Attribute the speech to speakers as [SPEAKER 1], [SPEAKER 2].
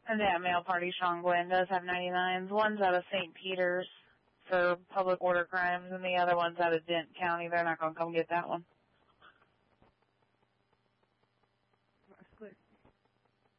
[SPEAKER 1] And that mail party, Sean Glenn, does have 99s. One's out of St. Peter's for public order crimes, and the other one's out of Dent County. They're not going to come get that one.